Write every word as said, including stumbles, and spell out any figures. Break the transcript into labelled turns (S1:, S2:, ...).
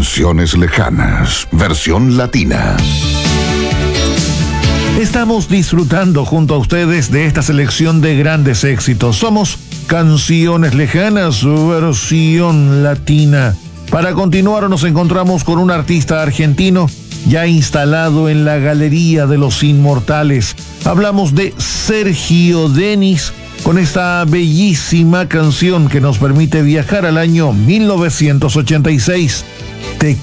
S1: Canciones lejanas, versión latina.
S2: Estamos disfrutando junto a ustedes de esta selección de grandes éxitos. Somos Canciones Lejanas, versión latina. Para continuar nos encontramos con un artista argentino ya instalado en la Galería de los Inmortales. Hablamos de Sergio Denis con esta bellísima canción que nos permite viajar al año mil novecientos ochenta y seis. Te